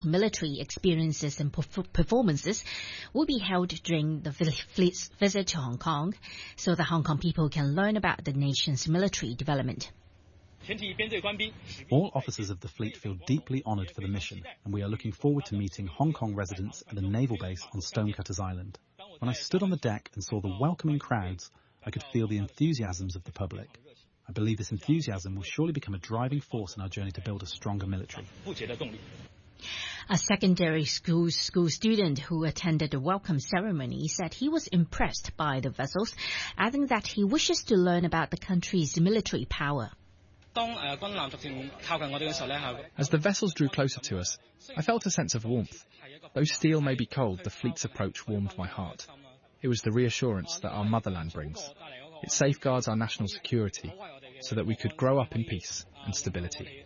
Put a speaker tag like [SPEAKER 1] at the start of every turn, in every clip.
[SPEAKER 1] Military experiences and performances will be held during the fleet's visit to Hong Kong, so that Hong Kong people can learn about the nation's military development.
[SPEAKER 2] All officers of the fleet feel deeply honoured for the mission, and we are looking forward to meeting Hong Kong residents at the naval base on Stonecutters Island. When I stood on the deck and saw the welcoming crowds, I could feel the enthusiasms of the public. I believe this enthusiasm will surely become a driving force in our journey to build a stronger military.
[SPEAKER 1] A secondary school student who attended the welcome ceremony said he was impressed by the vessels, adding that he wishes to learn about the country's military power.
[SPEAKER 3] As the vessels drew closer to us, I felt a sense of warmth. Though steel may be cold, the fleet's approach warmed my heart. It was the reassurance that our motherland brings. It safeguards our national security so that we could grow up in peace and stability.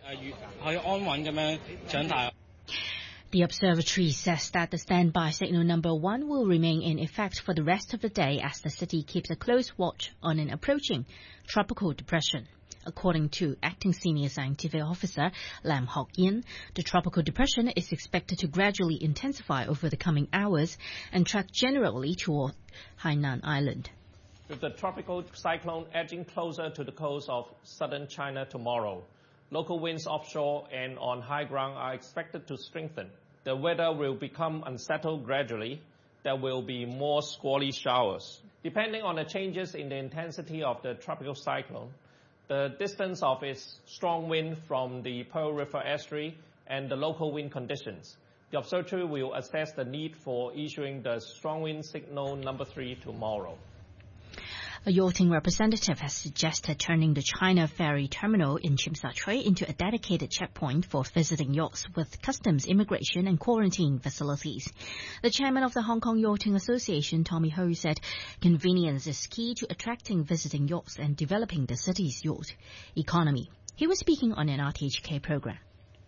[SPEAKER 1] The observatory says that the standby signal number 1 will remain in effect for the rest of the day as the city keeps a close watch on an approaching tropical depression. According to Acting Senior Scientific Officer Lam Hock Yin, the tropical depression is expected to gradually intensify over the coming hours and track generally toward Hainan Island.
[SPEAKER 4] With the tropical cyclone edging closer to the coast of southern China tomorrow, local winds offshore and on high ground are expected to strengthen. The weather will become unsettled gradually. There will be more squally showers. Depending on the changes in the intensity of the tropical cyclone, the distance of its strong wind from the Pearl River estuary, and the local wind conditions, the observatory will assess the need for issuing the strong wind signal number 3 tomorrow.
[SPEAKER 1] A yachting representative has suggested turning the China Ferry Terminal in Tsim Sha Tsui into a dedicated checkpoint for visiting yachts with customs, immigration and quarantine facilities. The chairman of the Hong Kong Yachting Association, Tommy Ho, said convenience is key to attracting visiting yachts and developing the city's yacht economy. He was speaking on an RTHK program.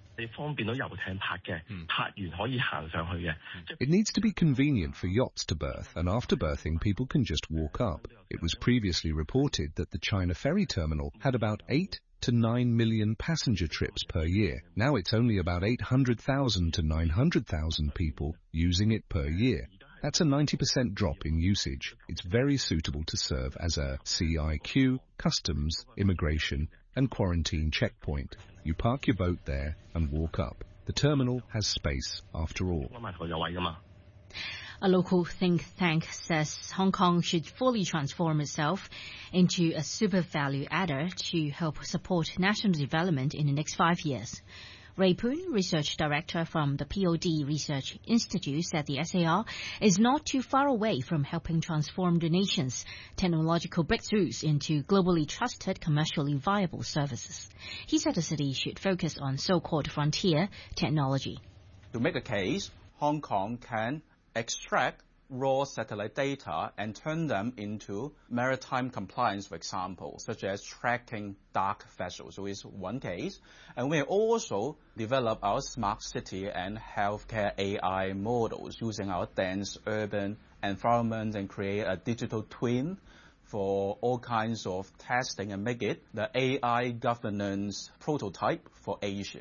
[SPEAKER 5] It needs to be convenient for yachts to berth, and after berthing people can just walk up. It was previously reported that the China Ferry Terminal had about 8 to 9 million passenger trips per year. Now it's only about 800,000 to 900,000 people using it per year. That's a 90% drop in usage. It's very suitable to serve as a CIQ, customs, immigration and quarantine checkpoint. You park your boat there and walk up. The terminal has space after all.
[SPEAKER 1] A local think tank says Hong Kong should fully transform itself into a super value adder to help support national development in the next 5 years. Ray Poon, research director from the POD Research Institute, said the SAR is not too far away from helping transform the nation's technological breakthroughs into globally trusted, commercially viable services. He said the city should focus on so-called frontier technology.
[SPEAKER 6] To make a case, Hong Kong can extract raw satellite data and turn them into maritime compliance, for example, such as tracking dark vessels. So it's one case. And we also develop our smart city and healthcare AI models using our dense urban environment and create a digital twin for all kinds of testing and make it the AI governance prototype for Asia.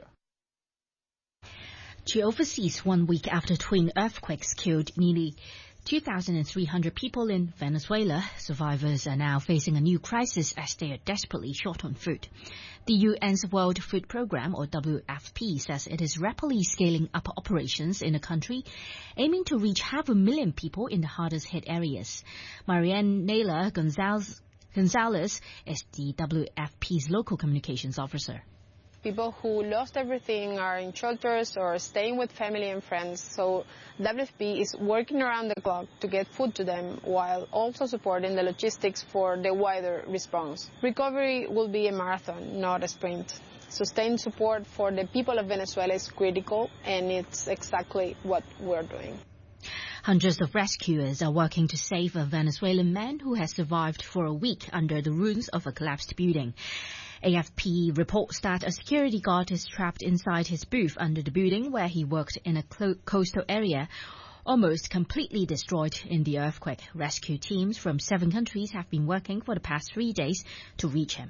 [SPEAKER 1] To overseas, 1 week after twin earthquakes killed nearly 2,300 people in Venezuela, survivors are now facing a new crisis as they are desperately short on food. The UN's World Food Programme, or WFP, says it is rapidly scaling up operations in the country, aiming to reach 500,000 people in the hardest hit areas. Marianne Naylor Gonzalez is the WFP's local communications officer.
[SPEAKER 7] People who lost everything are in shelters or staying with family and friends, so WFP is working around the clock to get food to them while also supporting the logistics for the wider response. Recovery will be a marathon, not a sprint. Sustained support for the people of Venezuela is critical, and it's exactly what we're doing.
[SPEAKER 1] Hundreds of rescuers are working to save a Venezuelan man who has survived for a week under the ruins of a collapsed building. AFP reports that a security guard is trapped inside his booth under the building where he worked in a coastal area, almost completely destroyed in the earthquake. Rescue teams from 7 countries have been working for the past 3 days to reach him.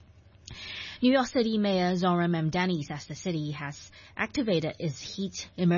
[SPEAKER 1] New York City Mayor Zohran Mamdani says the city has activated its heat emergency